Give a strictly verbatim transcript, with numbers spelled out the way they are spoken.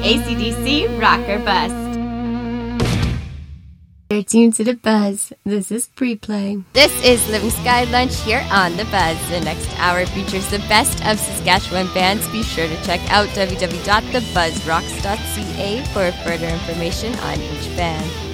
A C D C Rock or Bust. You're tuned to The Buzz. This is Pre-Play. This is Living Sky Lunch here on The Buzz. The next hour features the best of Saskatchewan bands. Be sure to check out w w w dot the buzz rocks dot c a for further information on each band.